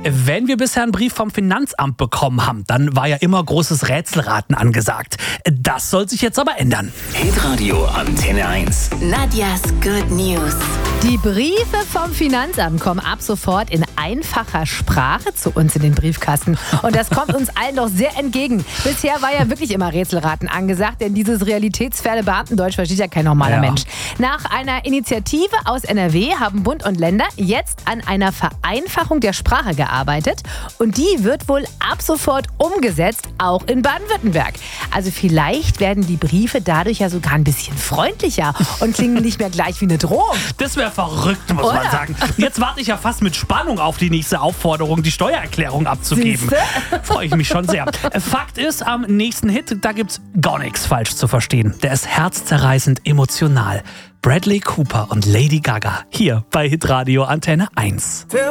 Wenn wir bisher einen Brief vom Finanzamt bekommen haben, dann war ja immer großes Rätselraten angesagt. Das soll sich jetzt aber ändern. Hitradio Antenne 1. Nadjas Good News. Die Briefe vom Finanzamt kommen ab sofort in einfacher Sprache zu uns in den Briefkasten. Und das kommt uns allen doch sehr entgegen. Bisher war ja wirklich immer Rätselraten angesagt, denn dieses realitätsferne Beamtendeutsch versteht ja kein normaler Mensch. Nach einer Initiative aus NRW haben Bund und Länder jetzt an einer Vereinfachung der Sprache gearbeitet. Und die wird wohl ab sofort umgesetzt, auch in Baden-Württemberg. Also vielleicht werden die Briefe dadurch ja sogar ein bisschen freundlicher und klingen nicht mehr gleich wie eine Drohung. Das wäre verrückt, muss man sagen. Jetzt warte ich ja fast mit Spannung auf die nächste Aufforderung, die Steuererklärung abzugeben. Freue ich mich schon sehr. Fakt ist, am nächsten Hit, da gibt's gar nichts falsch zu verstehen. Der ist herzzerreißend emotional. Bradley Cooper und Lady Gaga hier bei Hitradio Antenne 1.